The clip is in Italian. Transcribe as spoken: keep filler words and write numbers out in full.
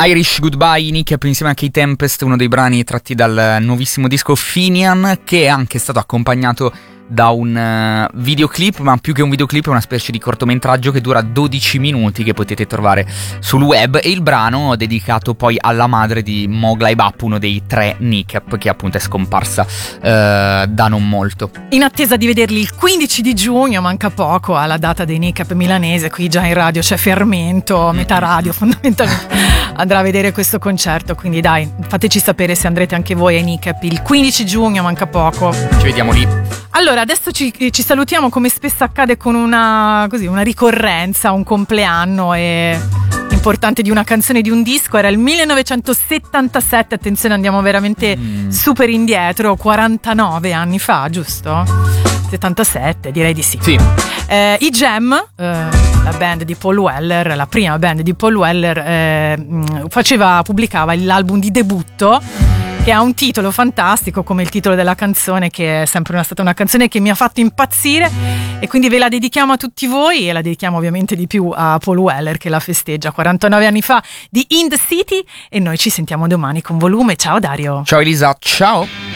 Irish Goodbye, Nick Up insieme a Kate Tempest, uno dei brani tratti dal nuovissimo disco Finian, che è anche stato accompagnato da un uh, videoclip, ma più che un videoclip è una specie di cortometraggio che dura dodici minuti, che potete trovare sul web, e il brano dedicato poi alla madre di Moghlai Bappu, uno dei tre Nick Up, che appunto è scomparsa uh, da non molto. In attesa di vederli il quindici di giugno, manca poco alla data dei Nick Up milanese, qui già in radio c'è fermento, metà radio fondamentalmente andrà a vedere questo concerto, quindi dai, fateci sapere se andrete anche voi ai Nick Up il quindici giugno, manca poco. Ci vediamo lì. Allora, adesso ci, ci salutiamo come spesso accade con una, così, una ricorrenza, un compleanno e importante di una canzone, di un disco. Era il millenovecentosettantasette, attenzione, andiamo veramente mm. super indietro, quarantanove anni fa, giusto? settantasette, direi di sì. Sì. Eh, I Jam, eh, la band di Paul Weller, la prima band di Paul Weller, eh, faceva, pubblicava l'album di debutto, che ha un titolo fantastico come il titolo della canzone, che è sempre una, stata una canzone che mi ha fatto impazzire, e quindi ve la dedichiamo a tutti voi, e la dedichiamo ovviamente di più a Paul Weller, che la festeggia quarantanove anni fa, di In the City, e noi ci sentiamo domani con Volume. Ciao Dario. Ciao Elisa, ciao.